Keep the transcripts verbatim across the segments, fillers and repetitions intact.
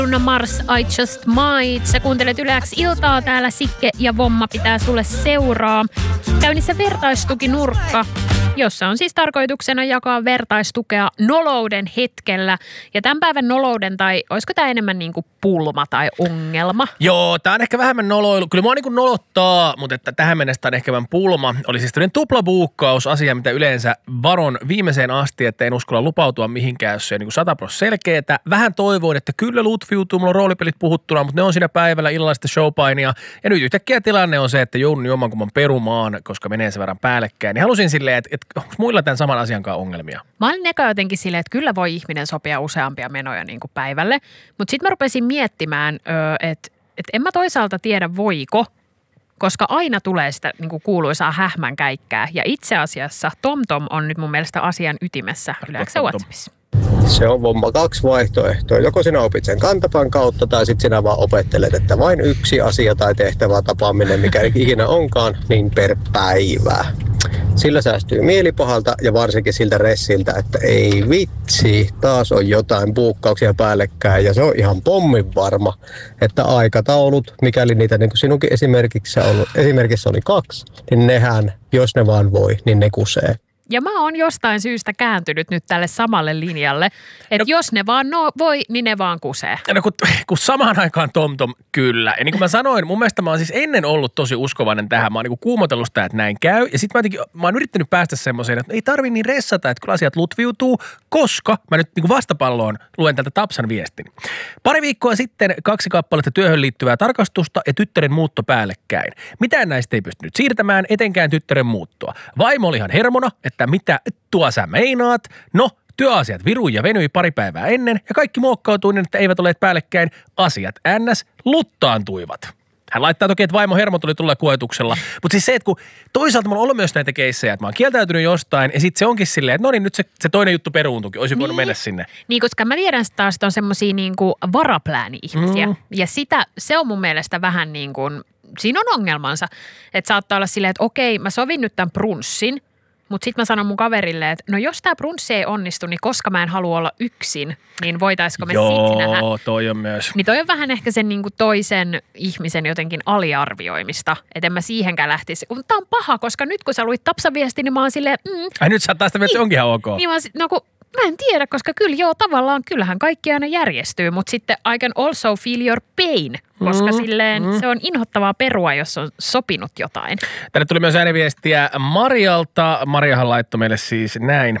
Bruno Mars, I Just Might. Sä kuuntelet Yle X iltaa, täällä Sikke ja Vomma pitää sulle seuraa. Käynnissä vertaistukinurkka, jossa on siis tarkoituksena jakaa vertaistukea nolouden hetkellä. Ja tämän päivän nolouden, tai olisiko tämä enemmän niin kuin pulma tai ongelma? Joo, tämä on ehkä vähemmän noloilu. Kyllä mua niin kuin nolottaa, mutta että tähän mennessä on ehkä vähän pulma. Oli siis tämmöinen tuplabuukkaus, asia, mitä yleensä varon viimeiseen asti, että en uskalla lupautua mihinkään, jos se on niin kuin sata prosenttia selkeetä. Vähän toivoin, että kyllä lutviutuu, mulla on roolipelit puhuttuna, mutta ne on siinä päivällä illallista showpainia. Ja nyt yhtäkkiä tilanne on se, että joudun jommankumman perumaan, koska menee sen verran päällekkäin. Niin halusin silleen, että, että onko muilla tämän saman asiankaan ongelmia? Mä olin eka jotenkin silleen, että kyllä voi ihminen sopia useampia menoja niin kuin päivälle. Mutta sitten mä rupesin miettimään, että, että en mä toisaalta tiedä voiko, koska aina tulee sitä niin kuin kuuluisaa hähmänkäikkää. Ja itse asiassa TomTom on nyt mun mielestä asian ytimessä Yle X WhatsAppissa. Se on Vomma kaksi vaihtoehtoa. Joko sinä opit sen kantapan kautta tai sitten sinä vaan opettelet, että vain yksi asia tai tehtävä tapaaminen, mikä ikinä onkaan, niin per päivä. Sillä säästyy mielipahalta ja varsinkin siltä ressiltä, että ei vitsi, taas on jotain buukkauksia päällekkäin ja se on ihan pommin varma, että aikataulut, mikäli niitä niin kuin sinunkin esimerkissä, ollut, esimerkissä oli kaksi, niin nehän, jos ne vaan voi, niin ne kusee. Ja mä oon jostain syystä kääntynyt nyt tälle samalle linjalle, että no, jos ne vaan no, voi, niin ne vaan kusee. No kun, kun samaan aikaan TomTom kyllä. Ja niin kuin mä sanoin, mun mielestä mä oon siis ennen ollut tosi uskovainen tähän. Mä oon niin kuin kuumotellut sitä, että näin käy. Ja sit mä, jotenkin, mä oon yrittänyt päästä semmoiseen, että ei tarvi niin ressata, että kyllä asiat lutviutuu, koska mä nyt niin kuin vastapalloon luen tältä Tapsan viestin. Pari viikkoa sitten kaksi kappaletta työhön liittyvää tarkastusta ja tyttären muutto päällekkäin. Mitään näistä ei pystynyt siirtämään, etenkään tyttären muuttoa. Vaimo oli ihan hermona, että mitä tuo sä meinaat? No, työasiat virui ja venyi pari päivää ennen ja kaikki muokkautui niin, että eivät olleet päällekkäin. Asiat ns. Luttaantuivat. Hän laittaa toki, että vaimo hermo tuli tulla koetuksella. Mutta siis se, että kun toisaalta mulla on ollut myös näitä keissejä, että mä oon kieltäytynyt jostain ja sitten se onkin silleen, että no niin, nyt se, se toinen juttu peruuntukin. Olisi niin voinut mennä sinne. Niin, koska mä tiedän taas, että on semmosia niinku varaplääni-ihmisiä. Mm. Ja sitä, se on mun mielestä vähän niin kuin, siinä on ongelmansa. Että saattaa olla silleen, että okei, mä sovin nyt tämän brunssin. Mutta sitten mä sanon mun kaverille, että no jos tämä brunssi ei onnistu, niin koska mä en halua olla yksin, niin voitaisiko me sitten nähdä? Joo, toi on myös. Niin toi on vähän ehkä sen niinku toisen ihmisen jotenkin aliarvioimista. Että en mä siihenkään lähtisi. Kun tää on paha, koska nyt kun sä luit Tapsan viesti, niin mä oon silleen, mm, Ai nyt sä oot taas niin, onkin ihan ok. Niin mä oon, no kun, mä en tiedä, koska kyllä joo, tavallaan kyllähän kaikki aina järjestyy, mutta sitten I can also feel your pain, koska mm, silleen mm. se on inhottavaa perua, jos on sopinut jotain. Tänne tuli myös ääniviestiä Marialta. Mariahan laittoi meille siis näin.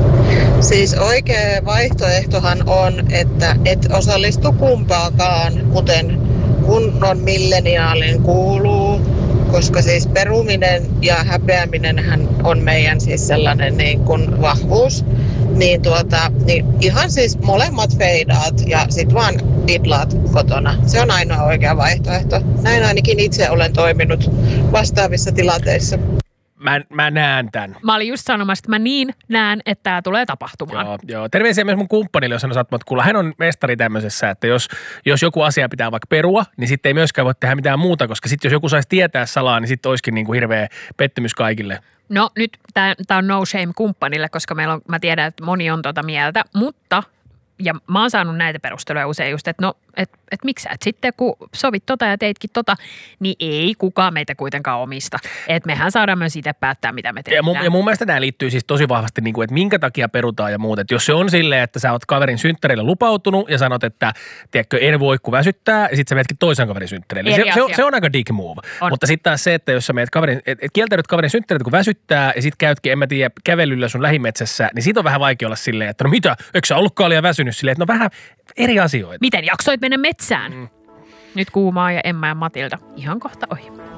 Siis oikea vaihtoehtohan on, että et osallistu kumpaakaan, kuten kunnon milleniaalin kuuluu, koska siis peruminen ja häpeäminenhän on meidän siis sellainen niin kuin vahvuus. Niin, tuota, niin ihan siis molemmat feidaat ja sit vaan idlaat kotona. Se on ainoa oikea vaihtoehto. Näin ainakin itse olen toiminut vastaavissa tilanteissa. Mä, mä näen tämän. Mä olin just sanomassa, että mä niin näen, että tämä tulee tapahtumaan. Joo, joo. Terveisiä myös mun kumppanille, jos hän on sattumat kuulla. Hän on mestari tämmöisessä, että jos, jos joku asia pitää vaikka perua, niin sitten ei myöskään voi tehdä mitään muuta, koska sitten jos joku saisi tietää salaa, niin sitten olisikin niin kuin hirveä pettymys kaikille. No nyt tämä on no shame kumppanille, koska meillä on, mä tiedän, että moni on tota mieltä, mutta ja mä oon saanut näitä perusteluja usein just, että no, että et miksi sä et sitten, kun sovit tota ja teitkin tota, niin ei kukaan meitä kuitenkaan omista. Että mehän saadaan myös itse päättää, mitä me tehdään. Ja mun, ja mun mielestä tämä liittyy siis tosi vahvasti, niin kuin, että minkä takia perutaan ja muut. Että jos se on silleen, että sä oot kaverin synttäreille lupautunut ja sanot, että tiedätkö, en voi kun väsyttää, ja sitten sä meetkin toisen kaverin synttäreille. Se, se, on, se on aika dick move. On. Mutta sitten taas se, että jos sä meet kaverin, et, et kieltäydyt kaverin synttäreille, kun väsyttää, ja sitten käytkin, en mä tiedä, kävelyllä sun lähimetsässä, niin siitä on vähän vaikea olla silleen, että no mitä, eikö sä ollutkaan liian väsynyt silleen, että no vähän eri asioita. Miten jaksoit mennä metsään? Mm. Nyt Kuumaa ja Emma ja Matilda ihan kohta ohi.